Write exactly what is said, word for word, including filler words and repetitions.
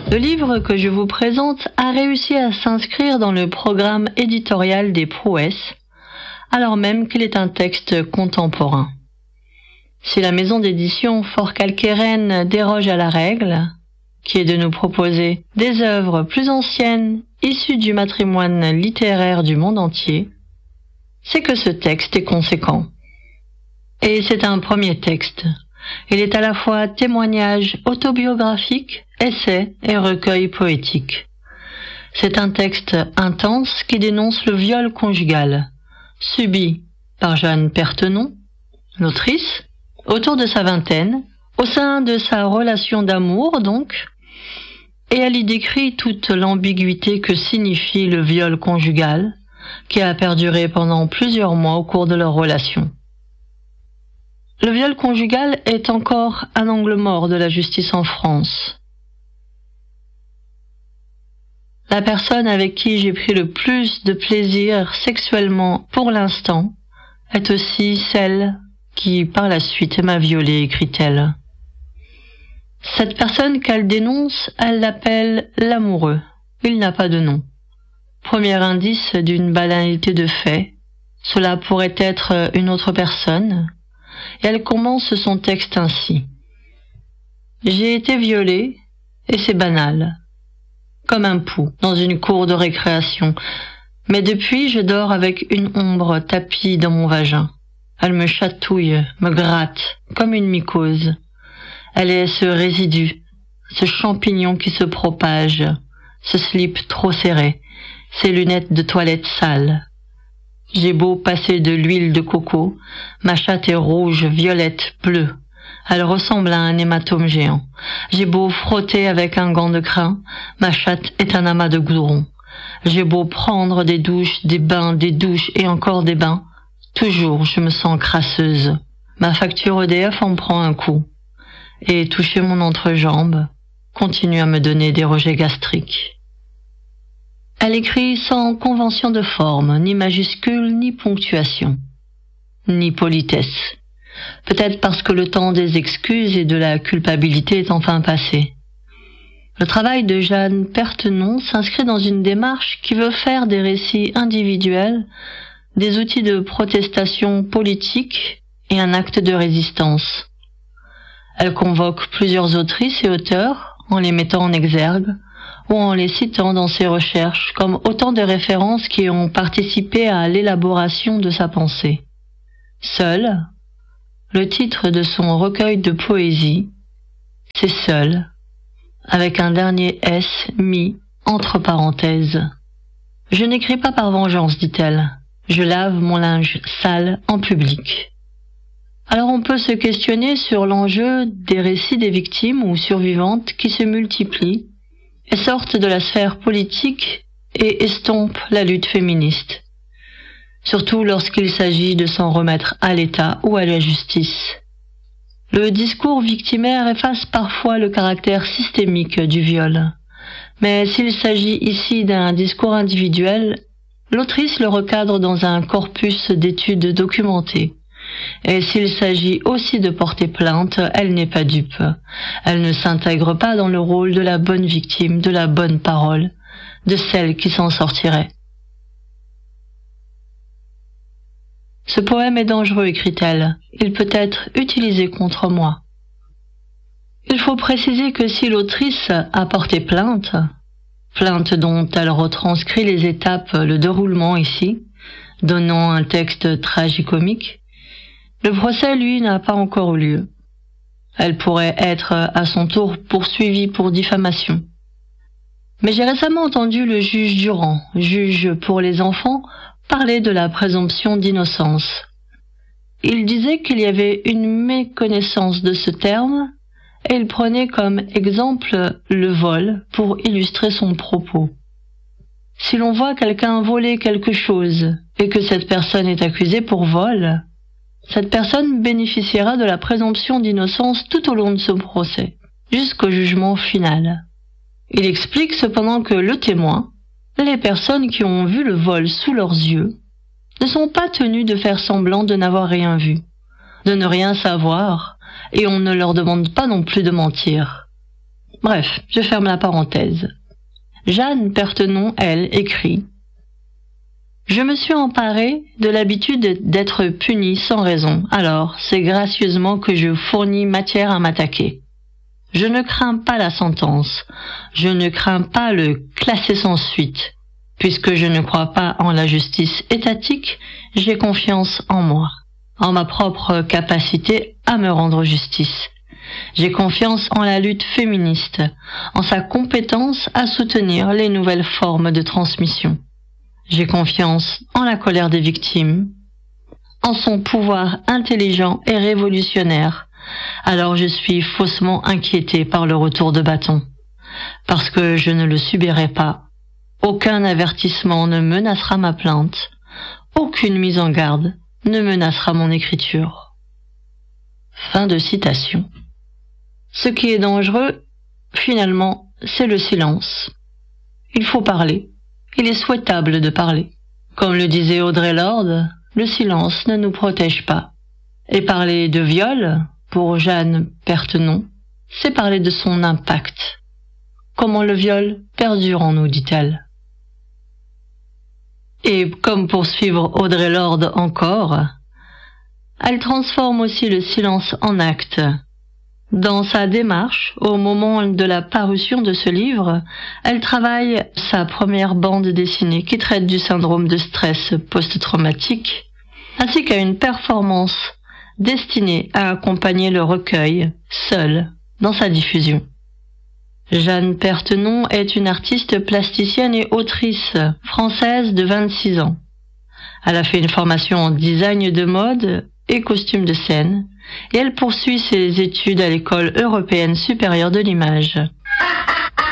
Le livre que je vous présente a réussi à s'inscrire dans le programme éditorial des prouesses, alors même qu'il est un texte contemporain. Si la maison d'édition Fort Calqueren déroge à la règle, qui est de nous proposer des œuvres plus anciennes issues du matrimoine littéraire du monde entier, c'est que ce texte est conséquent. Et c'est un premier texte. Il est à la fois témoignage autobiographique, essai et recueil poétique. C'est un texte intense qui dénonce le viol conjugal, subi par Jeanne Pertenon, l'autrice, autour de sa vingtaine, au sein de sa relation d'amour donc, et elle y décrit toute l'ambiguïté que signifie le viol conjugal, qui a perduré pendant plusieurs mois au cours de leur relation. Le viol conjugal est encore un angle mort de la justice en France. La personne avec qui j'ai pris le plus de plaisir sexuellement pour l'instant est aussi celle qui par la suite m'a violée, écrit-elle. Cette personne qu'elle dénonce, elle l'appelle l'amoureux. Il n'a pas de nom. Premier indice d'une banalité de fait, cela pourrait être une autre personne, et elle commence son texte ainsi. J'ai été violée, et c'est banal, comme un pou dans une cour de récréation, mais depuis je dors avec une ombre tapie dans mon vagin. Elle me chatouille, me gratte, comme une mycose. Elle est ce résidu, ce champignon qui se propage, ce slip trop serré, ces lunettes de toilette sales. J'ai beau passer de l'huile de coco, ma chatte est rouge, violette, bleue. Elle ressemble à un hématome géant. J'ai beau frotter avec un gant de crin, ma chatte est un amas de goudron. J'ai beau prendre des douches, des bains, des douches et encore des bains, toujours je me sens crasseuse. Ma facture E D F en prend un coup. Et toucher mon entrejambe continue à me donner des rejets gastriques. Elle écrit sans convention de forme, ni majuscule, ni ponctuation, ni politesse. Peut-être parce que le temps des excuses et de la culpabilité est enfin passé. Le travail de Jeanne Pertenon s'inscrit dans une démarche qui veut faire des récits individuels des outils de protestation politique et un acte de résistance. Elle convoque plusieurs autrices et auteurs en les mettant en exergue ou en les citant dans ses recherches comme autant de références qui ont participé à l'élaboration de sa pensée. Seul, le titre de son recueil de poésie, c'est Seul, avec un dernier S mis entre parenthèses. Je n'écris pas par vengeance, dit-elle. Je lave mon linge sale en public. Alors on peut se questionner sur l'enjeu des récits des victimes ou survivantes qui se multiplient et sortent de la sphère politique et estompent la lutte féministe, surtout lorsqu'il s'agit de s'en remettre à l'État ou à la justice. Le discours victimaire efface parfois le caractère systémique du viol, mais s'il s'agit ici d'un discours individuel, l'autrice le recadre dans un corpus d'études documentées. Et s'il s'agit aussi de porter plainte, elle n'est pas dupe. Elle ne s'intègre pas dans le rôle de la bonne victime, de la bonne parole, de celle qui s'en sortirait. Ce poème est dangereux, écrit-elle. Il peut être utilisé contre moi. Il faut préciser que si l'autrice a porté plainte, plainte dont elle retranscrit les étapes, le déroulement ici, donnant un texte tragicomique, le procès, lui, n'a pas encore eu lieu. Elle pourrait être à son tour poursuivie pour diffamation. Mais j'ai récemment entendu le juge Durand, juge pour les enfants, parler de la présomption d'innocence. Il disait qu'il y avait une méconnaissance de ce terme et il prenait comme exemple le vol pour illustrer son propos. Si l'on voit quelqu'un voler quelque chose et que cette personne est accusée pour vol, cette personne bénéficiera de la présomption d'innocence tout au long de ce procès, jusqu'au jugement final. Il explique cependant que le témoin, les personnes qui ont vu le vol sous leurs yeux, ne sont pas tenues de faire semblant de n'avoir rien vu, de ne rien savoir, et on ne leur demande pas non plus de mentir. Bref, je ferme la parenthèse. Jeanne Pertenon, elle, écrit « Je me suis emparée de l'habitude d'être punie sans raison, alors c'est gracieusement que je fournis matière à m'attaquer. Je ne crains pas la sentence, je ne crains pas le classer sans suite. Puisque je ne crois pas en la justice étatique, j'ai confiance en moi, en ma propre capacité à me rendre justice. J'ai confiance en la lutte féministe, en sa compétence à soutenir les nouvelles formes de transmission. J'ai confiance en la colère des victimes, en son pouvoir intelligent et révolutionnaire. Alors je suis faussement inquiétée par le retour de bâton, parce que je ne le subirai pas. Aucun avertissement ne menacera ma plainte, aucune mise en garde ne menacera mon écriture. » Fin de citation. Ce qui est dangereux, finalement, c'est le silence. Il faut parler. Il est souhaitable de parler. Comme le disait Audre Lorde, le silence ne nous protège pas. Et parler de viol, pour Jeanne Pertenon, c'est parler de son impact. Comment le viol perdure en nous, dit-elle. Et comme pour suivre Audre Lorde encore, elle transforme aussi le silence en acte. Dans sa démarche, au moment de la parution de ce livre, elle travaille sa première bande dessinée qui traite du syndrome de stress post-traumatique, ainsi qu'à une performance destinée à accompagner le recueil, seul, dans sa diffusion. Jeanne Pertenon est une artiste plasticienne et autrice française de vingt-six ans. Elle a fait une formation en design de mode et costume de scène, et elle poursuit ses études à l'École européenne supérieure de l'image.